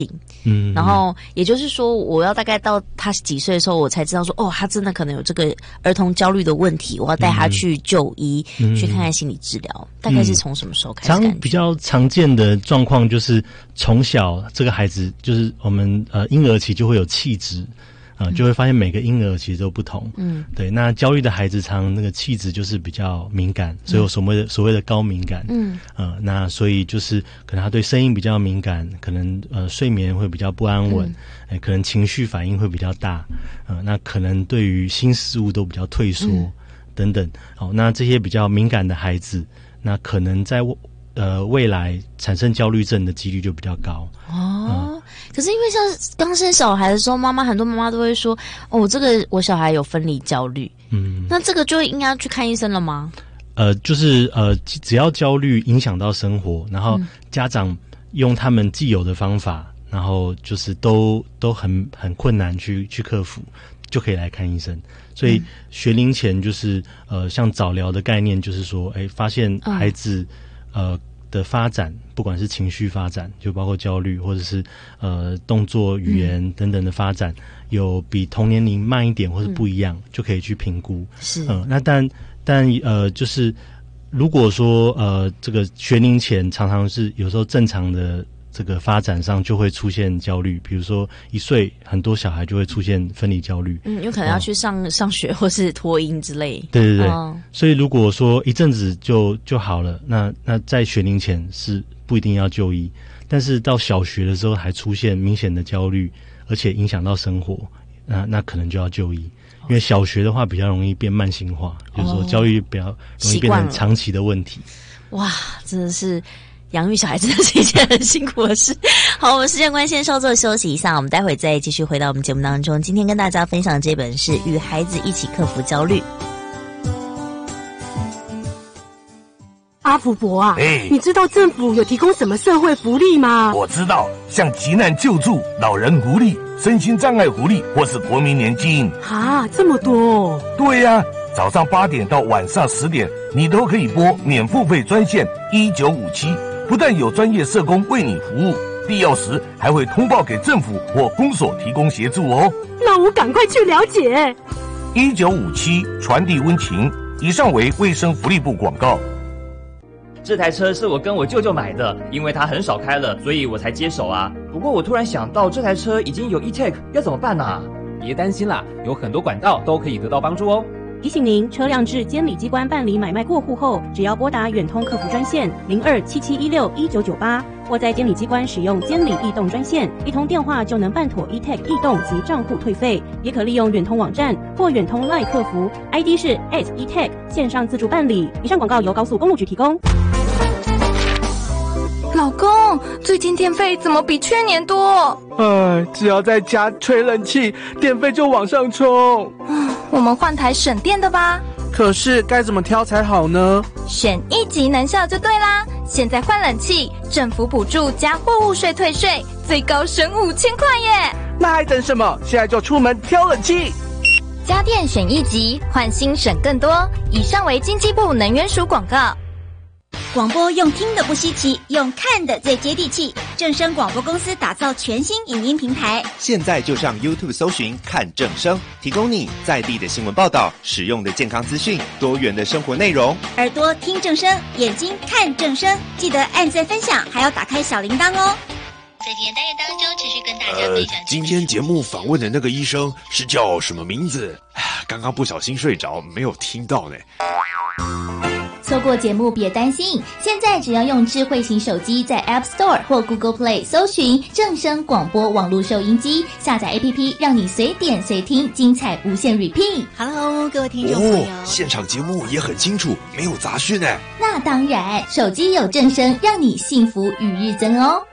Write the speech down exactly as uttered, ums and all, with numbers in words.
嗯， 然后也就是说，我要大概到他几岁的时候，我才知道说，哦，他真的可能有这个儿童焦虑的问题，我要带他去就医，嗯、去看看心理治疗。大概是从什么时候开始感觉？ 常比较常见的状况就是从小这个孩子就是我们呃婴儿期就会有气质。啊、呃，就会发现每个婴儿其实都不同。嗯，对。那焦虑的孩子常那个气质就是比较敏感，所以有所谓的、嗯、所谓的高敏感。嗯，呃，那所以就是可能他对声音比较敏感，可能呃睡眠会比较不安稳，哎、嗯，可能情绪反应会比较大。呃，那可能对于新事物都比较退缩、嗯、等等。好，那这些比较敏感的孩子，那可能在呃未来产生焦虑症的几率就比较高。 哦。嗯，可是因为像刚生小孩的时候，妈妈很多妈妈都会说，哦，这个我小孩有分离焦虑，嗯，那这个就应该去看医生了吗？ 呃，就是呃，只要焦虑影响到生活，然后家长用他们既有的方法，然后就是都都很很困难去去克服，就可以来看医生。所以学龄前就是呃，像早疗的概念，就是说，哎，发现孩子、嗯、呃。的发展，不管是情绪发展，就包括焦虑，或者是呃动作、语言等等的发展，嗯、有比同年龄慢一点或是不一样，嗯、就可以去评估。是，嗯、呃，那但但呃，就是如果说呃这个学龄前常常是有时候正常的这个发展上就会出现焦虑，比如说一岁很多小孩就会出现分离焦虑， 嗯，有可能要去上、哦、上学或是托婴之类。 对对对， 哦、 所以如果说一阵子就就好了，那那在学龄前是不一定要就医，但是到小学的时候还出现明显的焦虑，而且影响到生活，那那可能就要就医，因为小学的话比较容易变慢性化，哦、就是说焦虑比较容易变成长期的问题。 哇，真的是。养育小孩真的是一件很辛苦的事。好，我们时间关系先稍作休息一下，我们待会再继续回到我们节目当中。今天跟大家分享的这本是《与孩子一起克服焦虑》。 阿福伯啊， 哎， 你知道政府有提供什么社会福利吗？ 我知道，像急难救助、老人福利、身心障碍福利，或是国民年金。 啊，这么多哦！ 对呀、啊，早上八点到晚上十点，你都可以拨免付费专线一九五七。不但有专业社工为你服务，必要时还会通报给政府或公所提供协助哦。 那我赶快去了解。 一九五七传递温情，以上为卫生福利部广告。 这台车是我跟我舅舅买的，因为他很少开了，所以我才接手啊。不过我突然想到，这台车已经有 E-Tech， 要怎么办啊？ 别担心啦，有很多管道都可以得到帮助哦。 提醒您，车辆至监理机关办理买卖过户后，只要拨打远通客服专线零二七七一六一九九八，或在监理机关使用监理易动专线，一通电话就能办妥 E-Tech 易动及账户退费。也可利用远通网站或远通 LINE 客服 ，I D 是 at E-Tech 线上自助办理。以上广告由高速公路局提供。 老公，最近电费怎么比去年多？ 哎，只要在家吹冷气，电费就往上冲。 我们换台省电的吧。 可是该怎么挑才好呢？ 选一级能效就对啦。现在换冷气，政府补助加货物税退税，最高省五千块耶！ 那还等什么？现在就出门挑冷气。 家电选一级，换新省更多。以上为经济部能源署广告。 广播用听的不稀奇，用看的最接地气。正声广播公司打造全新影音平台， 现在就上 YouTube 搜寻看正声，提供你在地的新闻报道、实用的健康资讯、多元的生活内容。 耳朵听正声，眼睛看正声，记得按赞分享，还要打开小铃铛哦。 在今天单元当中，持续跟大家分享。 呃，今天节目访问的那个医生是叫什么名字？刚刚不小心睡着，没有听到呢。 错过节目别担心，现在只要用智慧型手机在 App Store 或 Google Play 搜寻正声广播网络收音机，下载 A P P 让你随点随听，精彩无限 repeat。Hello， 各位听众朋友， 哦，现场节目也很清楚，没有杂讯呢。 那当然，手机有正声，让你幸福与日增哦。